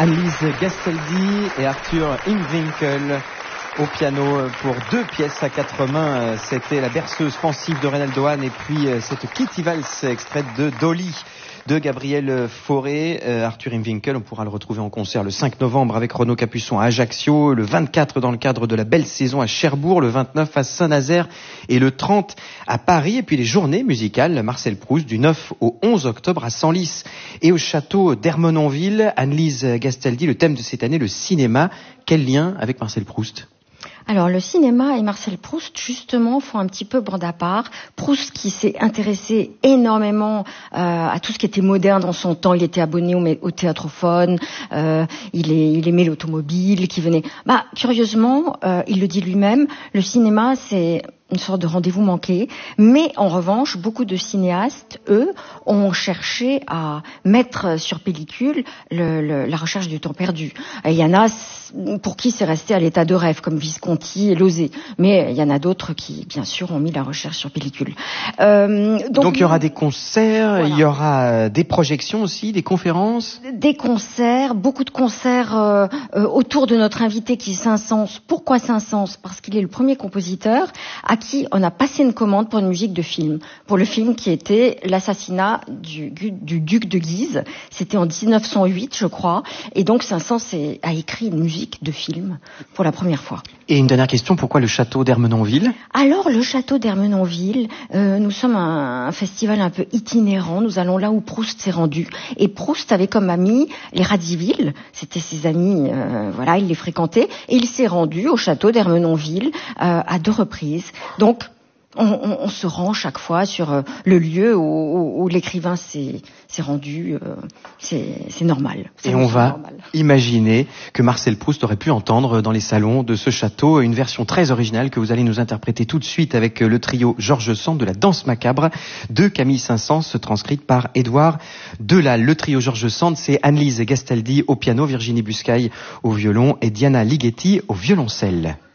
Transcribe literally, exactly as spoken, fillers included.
Anneliese Gastaldi et Arthur Imwinkel au piano pour deux pièces à quatre mains. C'était la berceuse pensive de Reynaldo Hahn et puis cette Kitty Valse extraite de Dolly de Gabriel Fauré. Euh, Arthur Imwinkel, on pourra le retrouver en concert le cinq novembre avec Renaud Capuçon à Ajaccio, le vingt-quatre dans le cadre de la belle saison à Cherbourg, le vingt-neuf à Saint-Nazaire et le trente à Paris. Et puis les journées musicales Marcel Proust du neuf au onze octobre à Senlis et au château d'Ermenonville. Anneliese Gastaldi, le thème de cette année, le cinéma. Quel lien avec Marcel Proust ? Alors le cinéma et Marcel Proust justement font un petit peu bande à part. Proust qui s'est intéressé énormément euh, à tout ce qui était moderne dans son temps, il était abonné au, au théâtrophone, euh, il, est, il aimait l'automobile qui venait. Bah curieusement, euh, il le dit lui-même, le cinéma c'est une sorte de rendez-vous manqué, mais en revanche, beaucoup de cinéastes, eux, ont cherché à mettre sur pellicule le, le, la recherche du temps perdu. Et il y en a pour qui c'est resté à l'état de rêve, comme Visconti et Lozé, mais il y en a d'autres qui, bien sûr, ont mis la recherche sur pellicule. Euh, donc, donc il y aura des concerts, voilà. Il y aura des projections aussi, des conférences. Des concerts, beaucoup de concerts euh, euh, autour de notre invité qui est Saint-Saëns. Pourquoi Saint-Saëns ? Parce qu'il est le premier compositeur à qui on a passé une commande pour une musique de film, pour le film qui était l'assassinat du, du duc de Guise. C'était en dix-neuf cent huit, je crois, et donc Saint-Saëns a écrit une musique de film pour la première fois. Et une dernière question, pourquoi le château d'Ermenonville ? Alors, le château d'Ermenonville, euh, nous sommes un, un festival un peu itinérant, nous allons là où Proust s'est rendu. Et Proust avait comme amis les Radziwiłł, c'était ses amis, euh, voilà, il les fréquentait, et il s'est rendu au château d'Ermenonville euh, à deux reprises. Donc, on, on, on se rend chaque fois sur euh, le lieu où, où, où l'écrivain s'est, s'est rendu, euh, c'est, c'est normal. C'est et on va normal. Imaginer que Marcel Proust aurait pu entendre dans les salons de ce château une version très originale que vous allez nous interpréter tout de suite avec le trio Georges Sand de la Danse macabre de Camille Saint-Saëns, transcrite par Édouard Delal. Le trio Georges Sand, c'est Anneliese Gastaldi au piano, Virginie Buscaille au violon et Diana Ligeti au violoncelle.